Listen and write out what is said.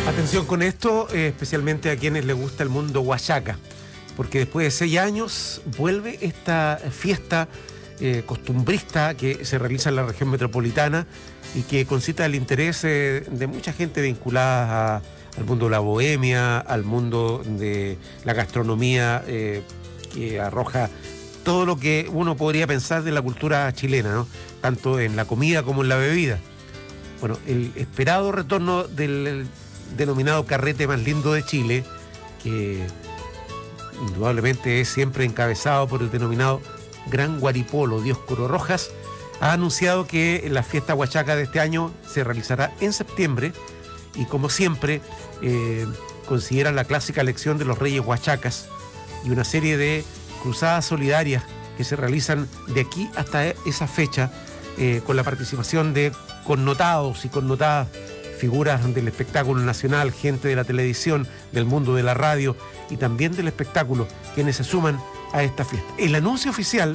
Atención con esto, especialmente a quienes les gusta el mundo huachaca, porque después de 6 años vuelve esta fiesta costumbrista que se realiza en la región metropolitana y que concita el interés de mucha gente vinculada al mundo de la bohemia, al mundo de la gastronomía, que arroja todo lo que uno podría pensar de la cultura chilena, ¿no? Tanto en la comida como en la bebida. Bueno, el esperado retorno del denominado carrete más lindo de Chile, que indudablemente es siempre encabezado por el denominado Gran Guaripolo Dioscoro Rojas, ha anunciado que la fiesta huachaca de este año se realizará en septiembre y, como siempre, considera la clásica elección de los Reyes Huachacas y una serie de cruzadas solidarias que se realizan de aquí hasta esa fecha, con la participación de connotados y connotadas figuras del espectáculo nacional, gente de la televisión, del mundo de la radio y también del espectáculo, quienes se suman a esta fiesta. El anuncio oficial